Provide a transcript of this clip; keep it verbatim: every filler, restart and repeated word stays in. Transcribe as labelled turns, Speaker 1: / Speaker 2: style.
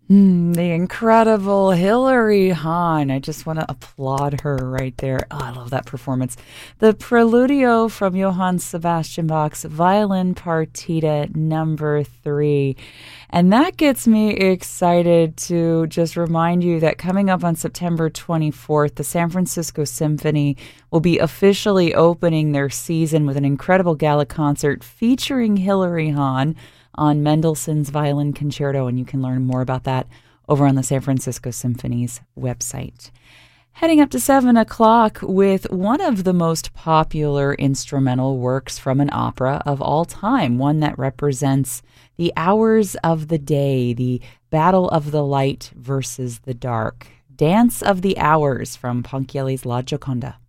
Speaker 1: Mm, the incredible Hilary Hahn. I just want to applaud her right there. Oh, I love that performance. The Preludio from Johann Sebastian Bach's Violin Partita number three. And that gets me excited to just remind you that coming up on September twenty-fourth, the San Francisco Symphony will be officially opening their season with an incredible gala concert featuring Hilary Hahn on Mendelssohn's Violin Concerto, and you can learn more about that over on the San Francisco Symphony's website. Heading up to seven o'clock with one of the most popular instrumental works from an opera of all time, one that represents the hours of the day, the battle of the light versus the dark. Dance of the Hours from Ponchielli's La Gioconda.